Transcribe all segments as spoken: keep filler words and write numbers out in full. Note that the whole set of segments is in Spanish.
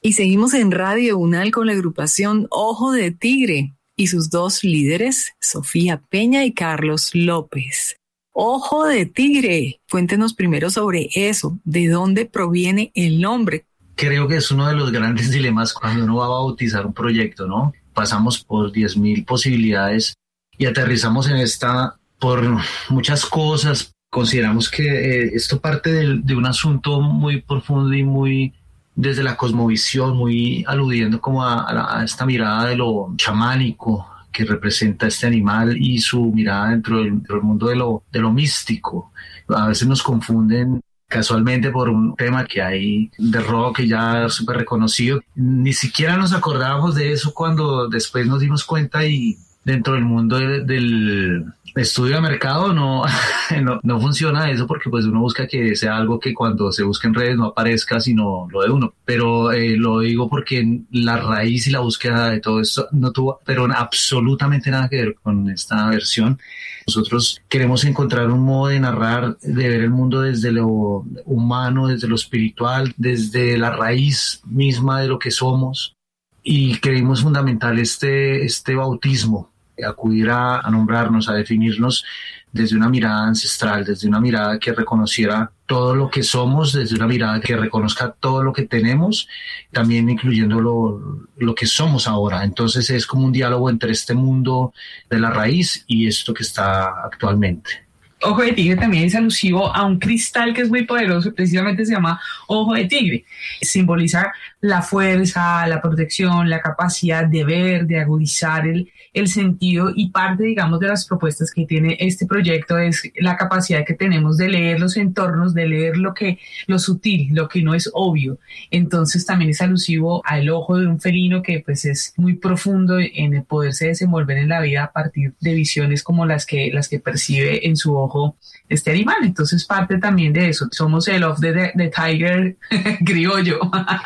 Y seguimos en Radio UNAL con la agrupación Ojo de Tigre y sus dos líderes, Sofía Peña y Carlos López. Ojo de Tigre, cuéntenos primero sobre eso, ¿de dónde proviene el nombre? Creo que es uno de los grandes dilemas cuando uno va a bautizar un proyecto, ¿no? Pasamos por diez mil posibilidades y aterrizamos en esta por muchas cosas. Consideramos que eh, esto parte de, de un asunto muy profundo y muy desde la cosmovisión, muy aludiendo como a, a, la, a esta mirada de lo chamánico que representa este animal y su mirada dentro del, dentro del mundo de lo, de lo místico. A veces nos confunden casualmente por un tema que hay de rock que ya es súper reconocido. Ni siquiera nos acordábamos de eso cuando después nos dimos cuenta y dentro del mundo de, del estudio de mercado no, no, no funciona eso porque pues uno busca que sea algo que cuando se busca en redes no aparezca sino lo de uno. Pero eh, lo digo porque la raíz y la búsqueda de todo esto no tuvo pero absolutamente nada que ver con esta versión. Nosotros queremos encontrar un modo de narrar, de ver el mundo desde lo humano, desde lo espiritual, desde la raíz misma de lo que somos y creímos fundamental este, este bautismo, acudir a, a nombrarnos, a definirnos desde una mirada ancestral, desde una mirada que reconociera todo lo que somos, desde una mirada que reconozca todo lo que tenemos, también incluyendo lo, lo que somos ahora. Entonces es como un diálogo entre este mundo de la raíz y esto que está actualmente. Ojo de Tigre también es alusivo a un cristal que es muy poderoso, precisamente se llama Ojo de Tigre. Simboliza la fuerza, la protección, la capacidad de ver, de agudizar el, el sentido, y parte, digamos, de las propuestas que tiene este proyecto es la capacidad que tenemos de leer los entornos, de leer lo que, lo sutil, lo que no es obvio. Entonces también es alusivo al ojo de un felino que pues es muy profundo en el poderse desenvolver en la vida a partir de visiones como las que, las que percibe en su ojo este animal. Entonces parte también de eso. Somos el Off the, the Tiger criollo.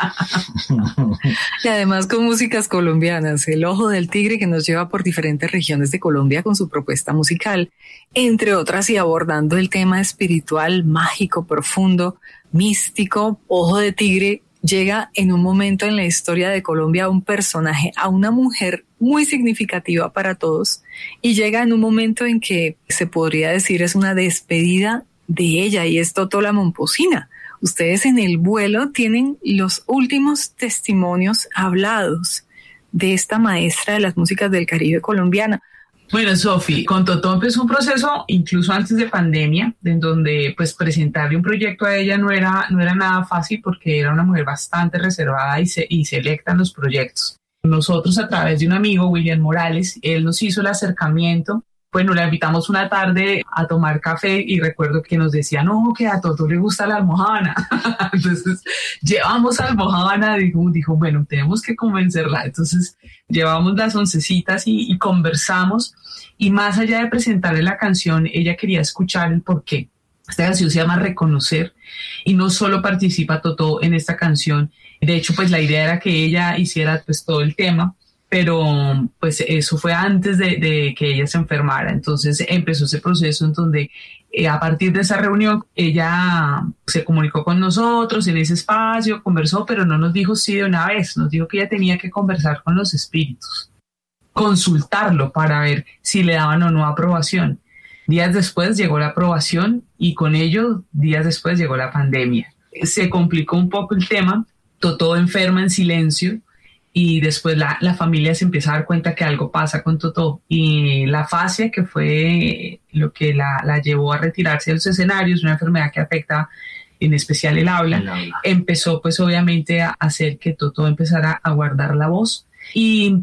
Y además con músicas colombianas, el Ojo del Tigre que nos lleva por diferentes regiones de Colombia con su propuesta musical, entre otras, y abordando el tema espiritual, mágico, profundo, místico. Ojo de Tigre llega en un momento en la historia de Colombia a un personaje, a una mujer muy significativa para todos, y llega en un momento en que se podría decir es una despedida de ella, y es Totó la Momposina. Ustedes en el vuelo tienen los últimos testimonios hablados de esta maestra de las músicas del Caribe colombiana. Bueno, Sofi, con Totó empezó un proceso incluso antes de pandemia, en donde pues presentarle un proyecto a ella no era, no era nada fácil porque era una mujer bastante reservada y, se, y selecta en los proyectos. Nosotros, a través de un amigo, William Morales, él nos hizo el acercamiento. Bueno, le invitamos una tarde a tomar café y recuerdo que nos decía, no, que a Totó le gusta la almojábana. Entonces, llevamos almojábana, dijo, dijo, bueno, tenemos que convencerla. Entonces, llevamos las oncecitas y, y conversamos. Y más allá de presentarle la canción, ella quería escuchar el porqué. Esta canción se llama Reconocer y no solo participa Totó en esta canción. De hecho, pues la idea era que ella hiciera pues todo el tema, pero pues eso fue antes de, de que ella se enfermara. Entonces empezó ese proceso en donde eh, a partir de esa reunión ella se comunicó con nosotros en ese espacio, conversó, pero no nos dijo sí de una vez, nos dijo que ella tenía que conversar con los espíritus, consultarlo para ver si le daban o no aprobación. Días después llegó la aprobación y con ello días después llegó la pandemia. Se complicó un poco el tema, Totó enferma en silencio, y después la, la familia se empieza a dar cuenta que algo pasa con Totó, y la afasia, que fue lo que la, la llevó a retirarse de los escenarios, una enfermedad que afecta en especial el habla, el habla. Empezó pues obviamente a hacer que Totó empezara a guardar la voz. Y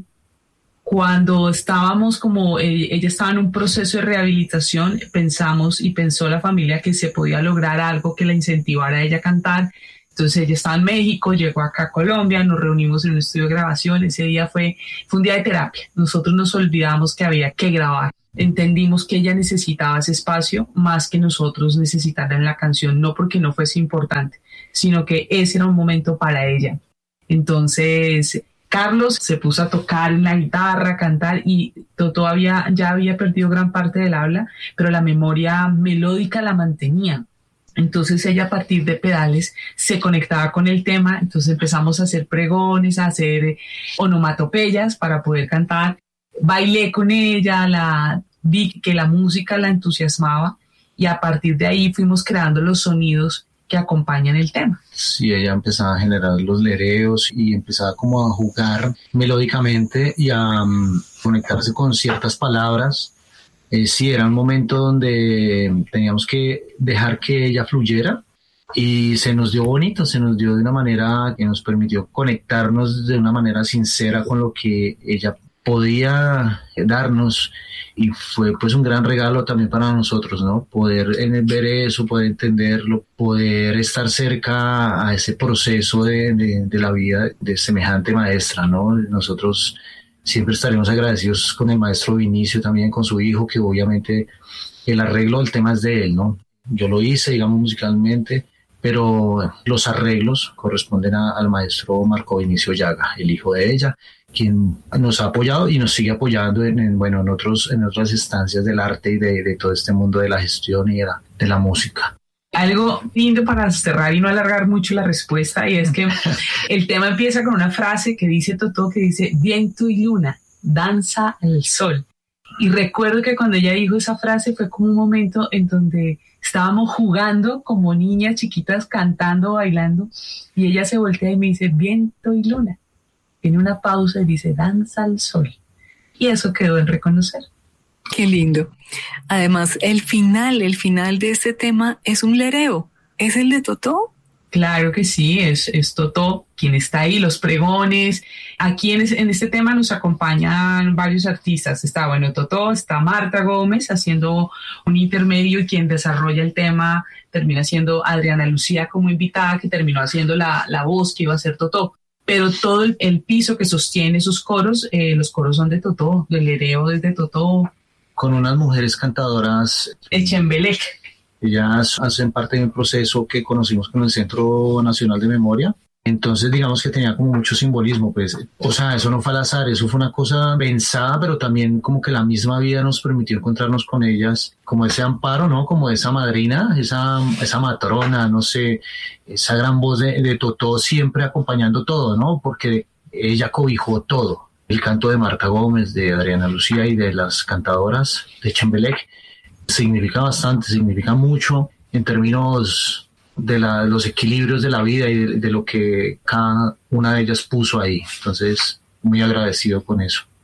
cuando estábamos como, eh, ella estaba en un proceso de rehabilitación, pensamos y pensó la familia que se podía lograr algo que la incentivara a ella a cantar. Entonces ella estaba en México, llegó acá a Colombia, nos reunimos en un estudio de grabación. Ese día fue, fue un día de terapia. Nosotros nos olvidamos que había que grabar. Entendimos que ella necesitaba ese espacio más que nosotros necesitaran la canción, no porque no fuese importante, sino que ese era un momento para ella. Entonces Carlos se puso a tocar en la guitarra, a cantar, y Totó había, ya había perdido gran parte del habla, pero la memoria melódica la mantenía. Entonces ella a partir de pedales se conectaba con el tema, entonces empezamos a hacer pregones, a hacer onomatopeyas para poder cantar. Bailé con ella, la, vi que la música la entusiasmaba y a partir de ahí fuimos creando los sonidos que acompañan el tema. Sí, ella empezaba a generar los lereos y empezaba como a jugar melódicamente y a um, conectarse con ciertas palabras. Eh, sí, era un momento donde teníamos que dejar que ella fluyera y se nos dio bonito, se nos dio de una manera que nos permitió conectarnos de una manera sincera con lo que ella podía darnos y fue pues un gran regalo también para nosotros, ¿no? Poder ver eso, poder entenderlo, poder estar cerca a ese proceso de, de, de la vida de semejante maestra, ¿no? Nosotros siempre estaremos agradecidos con el maestro Vinicio, también con su hijo, que obviamente el arreglo del tema es de él, ¿no? Yo lo hice, digamos, musicalmente, pero los arreglos corresponden a, al maestro Marco Vinicio Llaga, el hijo de ella, quien nos ha apoyado y nos sigue apoyando en, en, bueno, en, otros, en otras instancias del arte y de, de todo este mundo de la gestión y de la, de la música. Algo lindo para cerrar y no alargar mucho la respuesta, y es que el tema empieza con una frase que dice Totó, que dice: viento y luna, danza el sol. Y recuerdo que cuando ella dijo esa frase fue como un momento en donde estábamos jugando como niñas chiquitas, cantando, bailando, y ella se voltea y me dice: viento y luna. Tiene una pausa y dice: danza el sol. Y eso quedó en reconocer. Qué lindo. Además, el final, el final de este tema es un lereo. ¿Es el de Totó? Claro que sí, es, es Totó quien está ahí, los pregones. Aquí en, en este tema nos acompañan varios artistas. Está, bueno, Totó, está Marta Gómez haciendo un intermedio, y quien desarrolla el tema termina siendo Adriana Lucía como invitada, que terminó haciendo la, la voz que iba a ser Totó. Pero todo el, el piso que sostiene esos coros, eh, los coros son de Totó, del lereo desde Totó. Con unas mujeres cantadoras. Echembelec. Ellas hacen parte de un proceso que conocimos con el Centro Nacional de Memoria. Entonces, digamos que tenía como mucho simbolismo, pues. O sea, eso no fue al azar, eso fue una cosa pensada, pero también como que la misma vida nos permitió encontrarnos con ellas, como ese amparo, ¿no? Como esa madrina, esa, esa matrona, no sé, esa gran voz de, de Totó siempre acompañando todo, ¿no? Porque ella cobijó todo. El canto de Marta Gómez, de Adriana Lucía y de las cantadoras de Echembelec significa bastante, significa mucho en términos de la, los equilibrios de la vida y de, de lo que cada una de ellas puso ahí. Entonces, muy agradecido con eso.